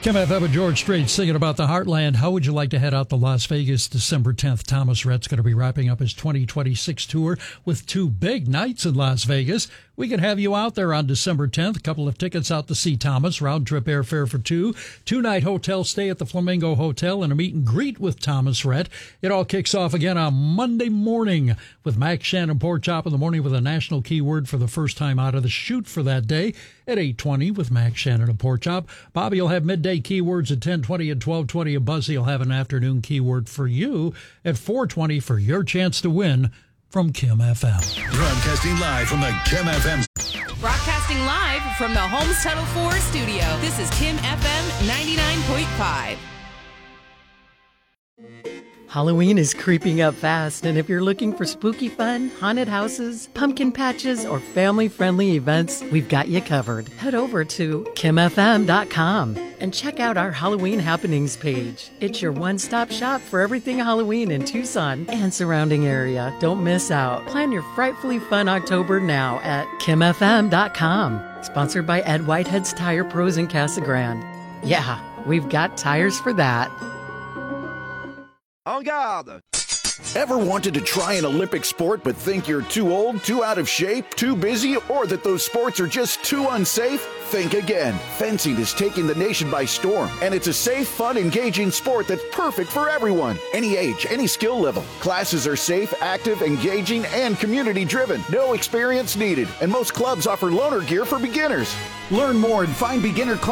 Kim FM with George Strait singing about the Heartland. How would you like to head out to Las Vegas December 10th? Thomas Rhett's going to be wrapping up his 2026 tour with 2 big nights in Las Vegas. We can have you out there on December 10th. A couple of tickets out to see Thomas, round-trip airfare for 2, 2-night hotel stay at the Flamingo Hotel, and a meet and greet with Thomas Rhett. It all kicks off again on Monday morning with Max Shannon Pork Chop in the morning with a national keyword for the first time out of the chute for that day at 8:20 with Max Shannon and Pork Chop. Bobby will have midday keywords at 10:20 and 12:20, and Buzzy will have an afternoon keyword for you at 4:20 for your chance to win from Kim FM. Broadcasting live from the Kim FM. Broadcasting live from the Homes Tunnel 4 studio. This is Kim FM 99.5. Halloween is creeping up fast, and if you're looking for spooky fun, haunted houses, pumpkin patches, or family-friendly events, we've got you covered. Head over to kimfm.com and check out our Halloween happenings page. It's your one-stop shop for everything Halloween in Tucson and surrounding area. Don't miss out. Plan your frightfully fun October now at kimfm.com. Sponsored by Ed Whitehead's Tire Pros in Casa Grande. Yeah, we've got tires for that. En garde! Ever wanted to try an Olympic sport but think you're too old, too out of shape, too busy, or that those sports are just too unsafe? Think again. Fencing is taking the nation by storm, and it's a safe, fun, engaging sport that's perfect for everyone. Any age, any skill level. Classes are safe, active, engaging, and community-driven. No experience needed, and most clubs offer loaner gear for beginners. Learn more and find beginner classes